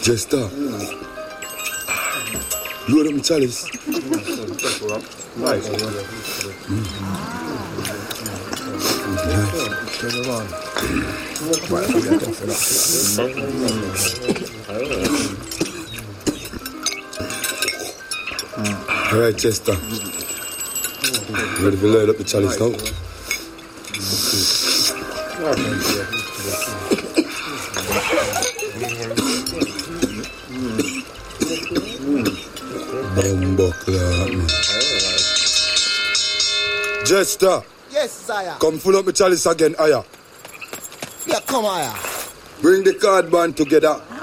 Jester. Load up my chalice. Nice. All right, Chester. Ready to load up the chalice now? Jester. Yes, sire. Come full up my chalice again, Aya. Yeah, come here. Bring the card band together.